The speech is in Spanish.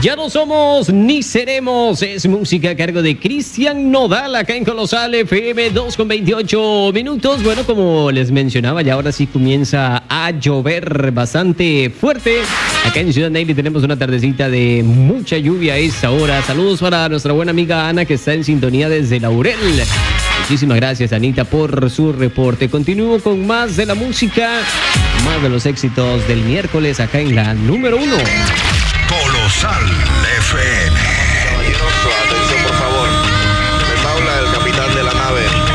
Ya no somos ni seremos. Es música a cargo de Cristian Nodal acá en Colosal FM 2:28 minutos. Bueno, como les mencionaba, ya ahora sí comienza a llover bastante fuerte. Acá en Ciudad Neighbor tenemos una tardecita de mucha lluvia a esta hora. Saludos para nuestra buena amiga Ana que está en sintonía desde Laurel. Muchísimas gracias, Anita, por su reporte. Continúo con más de la música, más de los éxitos del miércoles acá en la número 1. Colosal FM. Caballeros, atención por favor. Les habla el capitán de la nave.